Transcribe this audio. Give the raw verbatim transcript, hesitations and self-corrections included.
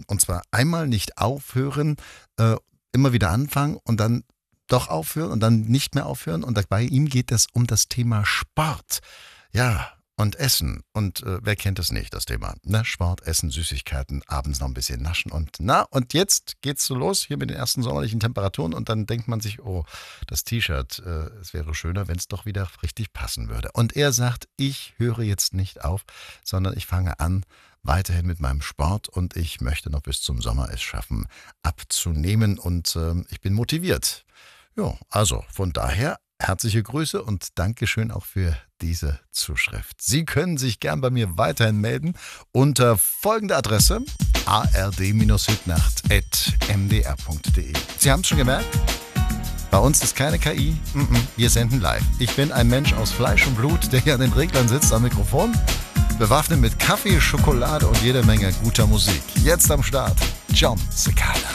Und zwar einmal nicht aufhören, äh, immer wieder anfangen und dann doch aufhören und dann nicht mehr aufhören. Und bei ihm geht es um das Thema Sport. Ja, und Essen. Und äh, wer kennt es nicht, das Thema? Ne? Sport, Essen, Süßigkeiten, abends noch ein bisschen naschen. Und na, und jetzt geht's so los, hier mit den ersten sommerlichen Temperaturen. Und dann denkt man sich, oh, das T-Shirt, äh, es wäre schöner, wenn es doch wieder richtig passen würde. Und er sagt, ich höre jetzt nicht auf, sondern ich fange an, weiterhin mit meinem Sport. Und ich möchte noch bis zum Sommer es schaffen, abzunehmen. Und äh, ich bin motiviert. Ja, also von daher herzliche Grüße und Dankeschön auch für diese Zuschrift. Sie können sich gern bei mir weiterhin melden unter folgender Adresse a r d Hütnacht at m d r punkt d e. Sie haben es schon gemerkt? Bei uns ist keine K I, wir senden live. Ich bin ein Mensch aus Fleisch und Blut, der hier an den Reglern sitzt am Mikrofon, bewaffnet mit Kaffee, Schokolade und jede Menge guter Musik. Jetzt am Start, John Cicala.